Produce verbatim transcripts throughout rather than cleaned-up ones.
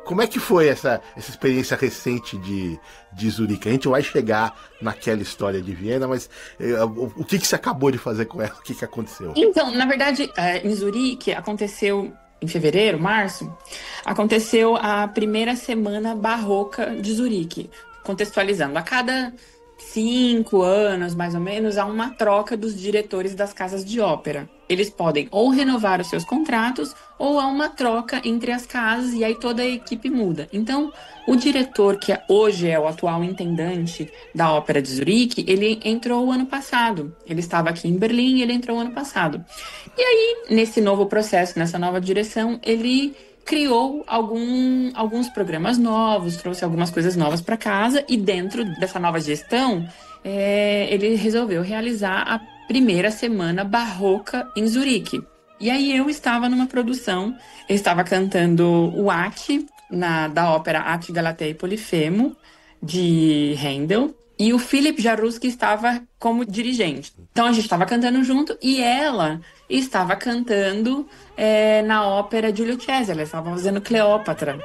Como é que foi essa, essa experiência recente de, de Zurique? A gente vai chegar naquela história de Viena, mas eh, o, o que, que você acabou de fazer com ela? O que, que aconteceu? Então, na verdade, é, em Zurique aconteceu em fevereiro, março, aconteceu a primeira semana barroca de Zurique. Contextualizando, a cada cinco anos, mais ou menos, há uma troca dos diretores das casas de ópera. Eles podem ou renovar os seus contratos, ou há uma troca entre as casas e aí toda a equipe muda. Então, o diretor, que hoje é o atual intendante da Ópera de Zurique, ele entrou o ano passado. Ele estava aqui em Berlim e ele entrou o ano passado. E aí, nesse novo processo, nessa nova direção, ele criou algum, alguns programas novos, trouxe algumas coisas novas para casa e dentro dessa nova gestão, é, ele resolveu realizar a primeira semana barroca em Zurique. E aí eu estava numa produção, eu estava cantando o Atti, na, da ópera Atti, Galatea e Polifemo, de Handel, e o Philipp Jaruski estava como dirigente. Então a gente estava cantando junto e ela estava cantando é, na ópera Giulio Cesare, ela estava fazendo Cleópatra.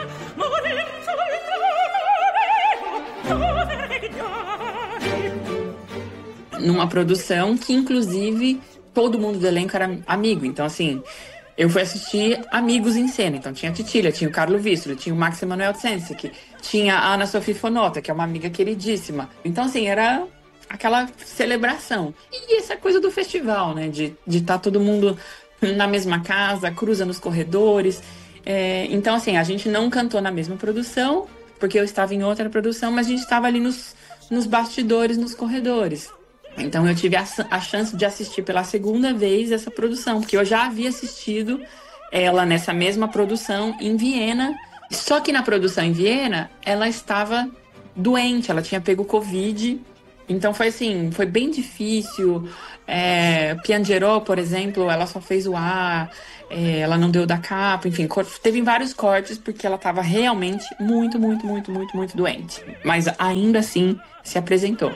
Numa produção que, inclusive, todo mundo do elenco era amigo. Então, assim, eu fui assistir amigos em cena. Então, tinha a Titília, tinha o Carlo Vístolo, tinha o Max Emanuel Zensic, tinha a Ana Sofia Fonota, que é uma amiga queridíssima. Então, assim, era aquela celebração. E essa coisa do festival, né? De estar de tá todo mundo na mesma casa, cruza nos corredores. É, então, assim, a gente não cantou na mesma produção, porque eu estava em outra produção, mas a gente estava ali nos, nos bastidores, nos corredores. Então eu tive a, a chance de assistir pela segunda vez essa produção, porque eu já havia assistido ela nessa mesma produção em Viena, só que na produção em Viena ela estava doente, ela tinha pego Covid, então foi assim, foi bem difícil. é, Piangerò, por exemplo, ela só fez o A, é, ela não deu da capa, enfim, teve vários cortes porque ela estava realmente muito, muito, muito, muito, muito doente, mas ainda assim se apresentou.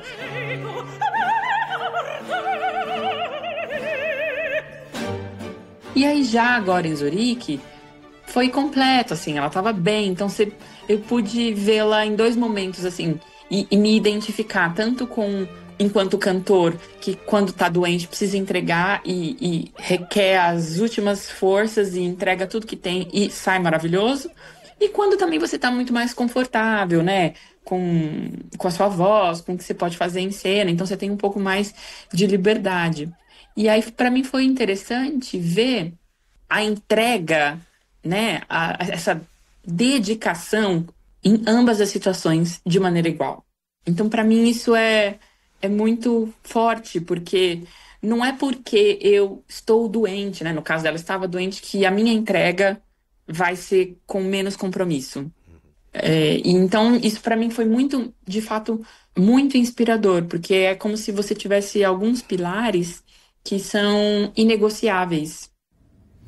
E aí já agora em Zurique, foi completo, assim, ela tava bem, então você, eu pude vê-la em dois momentos, assim, e, e me identificar tanto com, enquanto cantor, que quando tá doente precisa entregar e, e requer as últimas forças e entrega tudo que tem e sai maravilhoso, e quando também você tá muito mais confortável, né, com, com a sua voz, com o que você pode fazer em cena, então você tem um pouco mais de liberdade. E aí, para mim, foi interessante ver a entrega, né, a, a, essa dedicação em ambas as situações de maneira igual. Então, para mim, isso é, é muito forte, porque não é porque eu estou doente, né, no caso dela estava doente, que a minha entrega vai ser com menos compromisso. É, e então, isso para mim foi muito, de fato, muito inspirador, porque é como se você tivesse alguns pilares que são inegociáveis.